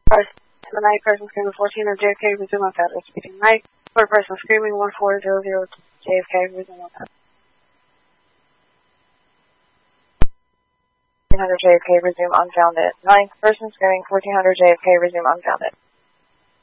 Tonight, person screaming 14 of JFK, resume on that. Speaking night, for person screaming 1400 JFK, resume on that. 1400 JFK, resume unfounded. Ninth, person screaming 1400 JFK, resume unfounded.